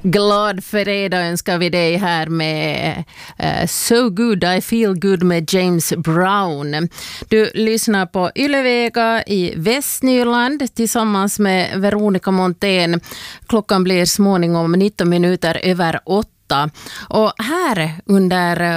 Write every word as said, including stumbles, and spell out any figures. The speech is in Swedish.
Glad fredag önskar vi dig här med uh, So Good I Feel Good med James Brown. Du lyssnar på Ylevega i Västnyland tillsammans med Veronica Montén. Klockan blir småningom nitton minuter över åtta. Och här under